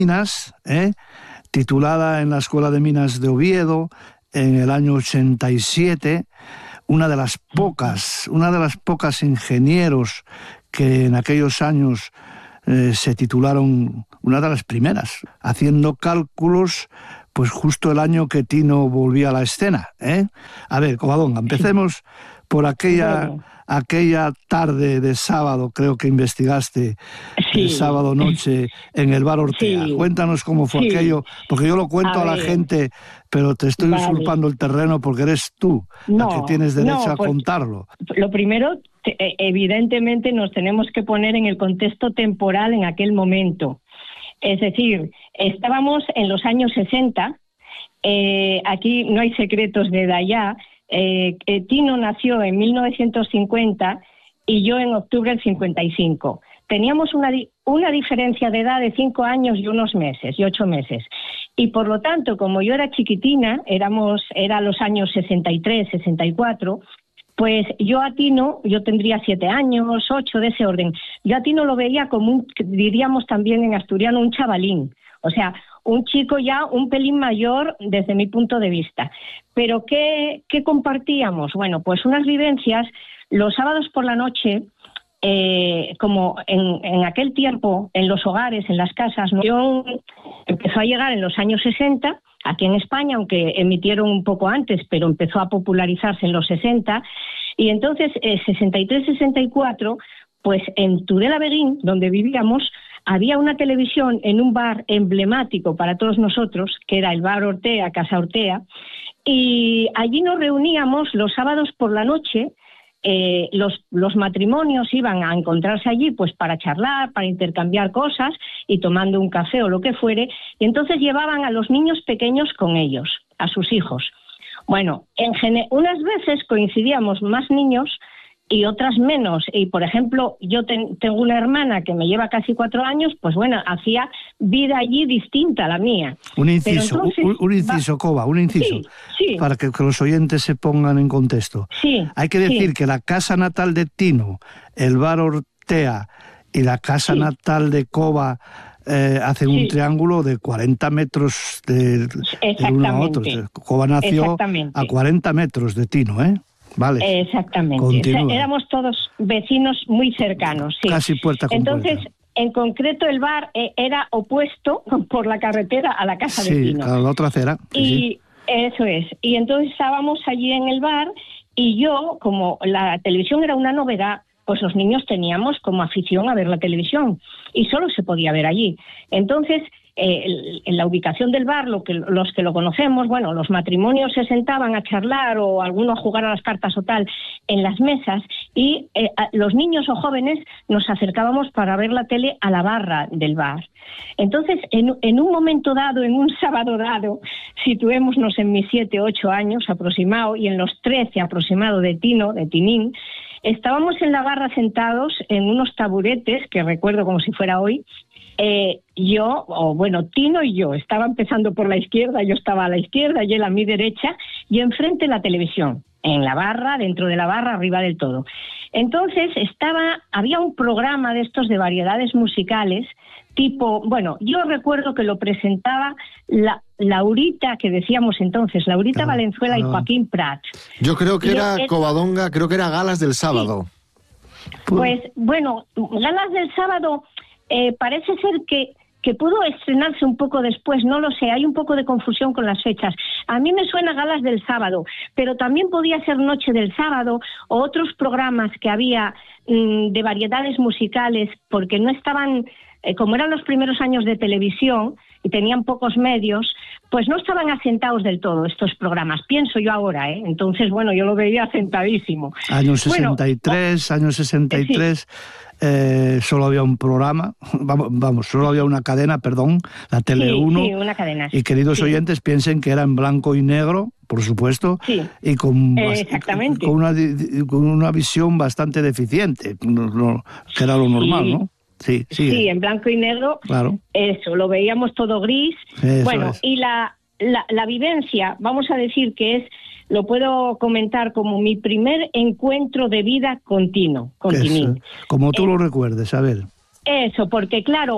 Minas, titulada en la Escuela de Minas de Oviedo en el año 87, una de las pocas ingenieros que en aquellos años se titularon, una de las primeras, haciendo cálculos pues justo el año que Tino volvía a la escena. A ver, Covadonga, empecemos por aquella tarde de sábado, creo que investigaste, el sábado noche en el bar Ortea. Sí. Cuéntanos cómo fue aquello, porque yo lo cuento a la gente, pero te estoy usurpando el terreno porque eres tú la que tienes derecho a contarlo. Lo primero, evidentemente nos tenemos que poner en el contexto temporal en aquel momento. Es decir, estábamos en los años 60, aquí no hay secretos de edad ya. Tino nació en 1950 y yo en octubre del 55. Teníamos una diferencia de edad de 5 años y 8 meses. Y por lo tanto, como yo era chiquitina, era los años 63, 64, pues yo a Tino, yo tendría 7 años, 8 de ese orden. Yo a Tino lo veía como diríamos también en asturiano, un chavalín. O sea, un chico ya un pelín mayor desde mi punto de vista. Pero ¿qué compartíamos? Bueno, pues unas vivencias. Los sábados por la noche, como en aquel tiempo, en los hogares, en las casas, ¿no? Empezó a llegar en los años 60, aquí en España, aunque emitieron un poco antes, pero empezó a popularizarse en los 60. Y entonces, 63-64, pues en Tudela-Beguín, donde vivíamos, había una televisión en un bar emblemático para todos nosotros, que era el bar Ortea, Casa Ortea, y allí nos reuníamos los sábados por la noche. Los matrimonios iban a encontrarse allí pues para charlar, para intercambiar cosas y tomando un café o lo que fuere, y entonces llevaban a los niños pequeños con ellos, a sus hijos. Bueno, unas veces coincidíamos más niños y otras menos. Y, por ejemplo, yo tengo una hermana que me lleva casi 4 años, pues bueno, hacía vida allí distinta a la mía. Un inciso, Cova, sí. Para que los oyentes se pongan en contexto. Sí, hay que decir que la casa natal de Tino, el bar Ortea y la casa natal de Cova hacen un triángulo de 40 metros de uno a otro. Cova nació a 40 metros de Tino, Vale. Exactamente. Continúa. Éramos todos vecinos muy cercanos, sí. Casi puerta con Entonces, puerta. En concreto, el bar era opuesto por la carretera a la casa de Tino. Sí, a la otra acera. Sí. Eso es. Y entonces estábamos allí en el bar y yo, como la televisión era una novedad, pues los niños teníamos como afición a ver la televisión y solo se podía ver allí. Entonces, en la ubicación del bar, los que lo conocemos, bueno, los matrimonios se sentaban a charlar o alguno a jugar a las cartas o tal en las mesas y los niños o jóvenes nos acercábamos para ver la tele a la barra del bar. Entonces, en un momento dado, en un sábado dado, situémonos en mis 7, 8 años aproximado y en los 13 aproximado de Tinín, estábamos en la barra sentados en unos taburetes, que recuerdo como si fuera hoy. Tino y yo, estaba empezando por la izquierda, yo estaba a la izquierda y él a mi derecha, y enfrente la televisión, en la barra, dentro de la barra, arriba del todo. Entonces había un programa de estos de variedades musicales, yo recuerdo que lo presentaba Laurita, que decíamos entonces, Laurita Valenzuela y Joaquín Prat. Yo creo que era Covadonga, creo que era Galas del Sábado. Sí. Pues bueno, Galas del Sábado parece ser que pudo estrenarse un poco después, no lo sé, hay un poco de confusión con las fechas. A mí me suena Galas del Sábado, pero también podía ser Noche del Sábado o otros programas que había de variedades musicales, porque no estaban, como eran los primeros años de televisión y tenían pocos medios, pues no estaban asentados del todo estos programas, pienso yo ahora, Entonces, bueno, yo lo veía asentadísimo. Años 63, solo había un programa, solo había una cadena, la Tele 1. Sí, una cadena. Y queridos oyentes, piensen que era en blanco y negro, por supuesto, y con una visión bastante deficiente, que era lo normal, ¿no? Sí, en blanco y negro, claro. Eso, lo veíamos todo gris. Eso es. Y la vivencia, vamos a decir que lo puedo comentar como mi primer encuentro de vida con Tinín. Como tú lo recuerdes, Abel. Eso, porque claro,